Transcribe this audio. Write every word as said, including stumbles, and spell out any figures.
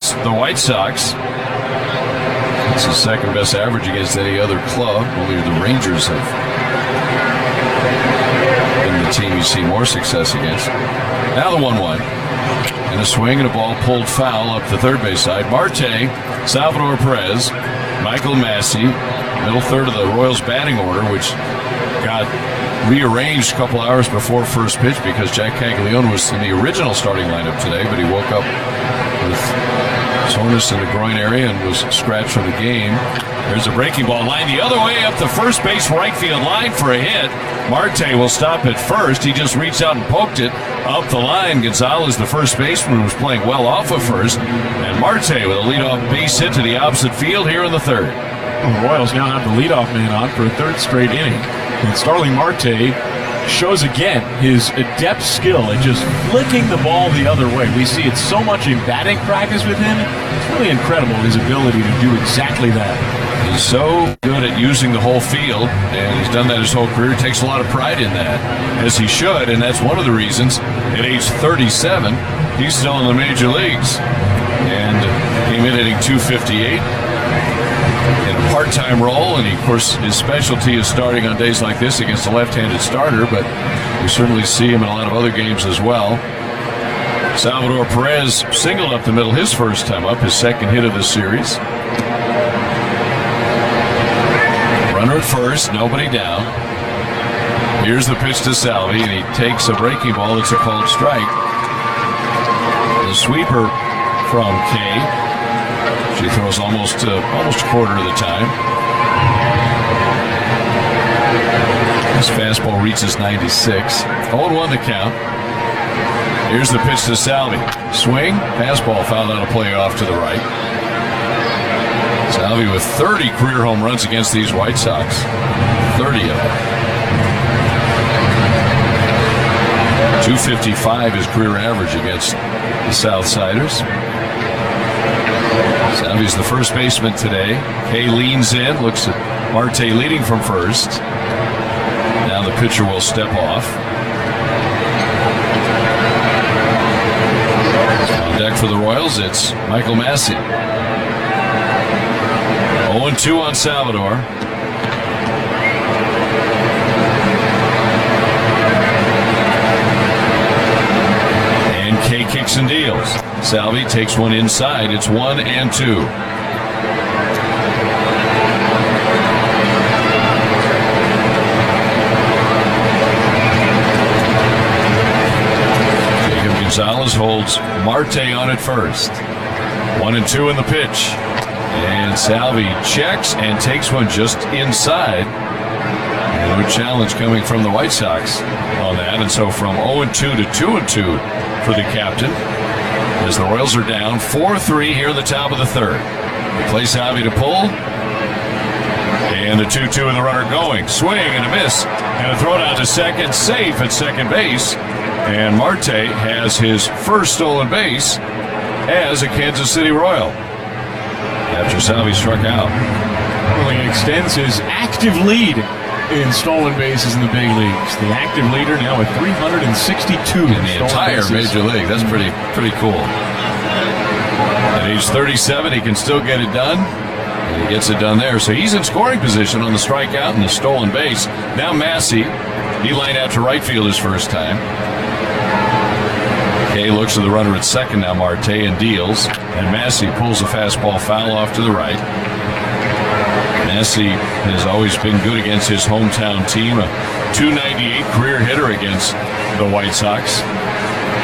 against the White Sox. It's the second best average against any other club. Only the Rangers have been the team you see more success against. Now the one one. And a swing and a ball pulled foul up the third base side. Marte, Salvador Perez, Michael Massey, middle third of the Royals batting order, which got rearranged a couple hours before first pitch because Jack Caglione was in the original starting lineup today, but he woke up with soreness in the groin area and was scratched from the game. There's a breaking ball line the other way up the first base right field line for a hit. Marte will stop at first. He just reached out and poked it up the line. Gonzalez, the first baseman, was playing well off of first. And Marte with a leadoff base hit to the opposite field here in the third. The Royals now have the leadoff man on for a third straight inning. And Starling Marte shows again his adept skill at just flicking the ball the other way. We see it so much in batting practice with him. It's really incredible, his ability to do exactly that. He's so good at using the whole field, and he's done that his whole career. He takes a lot of pride in that, as he should, and that's one of the reasons at age thirty-seven he's still in the major leagues. And came in hitting two fifty-eight in a part-time role, and he, of course, his specialty is starting on days like this against a left-handed starter, but we certainly see him in a lot of other games as well. Salvador Perez singled up the middle his first time up, his second hit of the series. Runner at first, nobody down. Here's the pitch to Salvi, and he takes a breaking ball. It's a called strike. The sweeper from Kay. She throws almost uh, almost a quarter of the time. His fastball reaches ninety-six. oh one the count. Here's the pitch to Salvi. Swing, fastball fouled out of play off to the right. Salvi with thirty career home runs against these White Sox. thirty of them. two fifty-five is career average against the Southsiders. Salvi's the first baseman today. Kay leans in, looks at Marte leading from first. Now the pitcher will step off. On deck for the Royals, it's Michael Massey. oh two on Salvador. And Kay kicks and deals. Salvi takes one inside. It's one and two. Jacob Gonzalez holds Marte on at first. One and two in the pitch. And Salvi checks and takes one just inside. No challenge coming from the White Sox on that. And so from oh and two to two and two for the captain. As the Royals are down four three here in the top of the third. They play Salvi to pull. And the two two and the runner going. Swing and a miss. And a throw down to second. Safe at second base. And Marte has his first stolen base as a Kansas City Royal after Salvi struck out. Well, he extends his active lead in stolen bases in the big leagues. The active leader now with three hundred sixty-two in the entire bases. Major league. That's pretty pretty cool. At age thirty-seven, he can still get it done. And he gets it done there. So he's in scoring position on the strikeout and the stolen base. Now Massey, he lined out to right field his first time. Kay looks at the runner at second now, Marte, and deals. And Massey pulls a fastball foul off to the right. Massey has always been good against his hometown team. A two ninety-eight career hitter against the White Sox.